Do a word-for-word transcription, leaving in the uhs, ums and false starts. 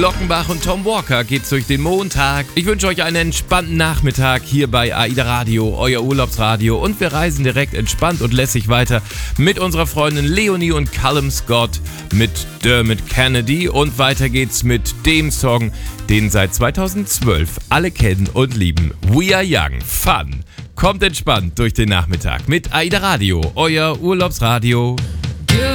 Lockenbach und Tom Walker geht's durch den Montag. Ich wünsche euch einen entspannten Nachmittag hier bei AIDA Radio, euer Urlaubsradio. Und wir reisen direkt entspannt und lässig weiter mit unserer Freundin Leonie und Callum Scott, mit Dermot Kennedy. Und weiter geht's mit dem Song, den seit zweitausendzwölf alle kennen und lieben. We Are Young. Fun. Kommt entspannt durch den Nachmittag mit AIDA Radio, euer Urlaubsradio.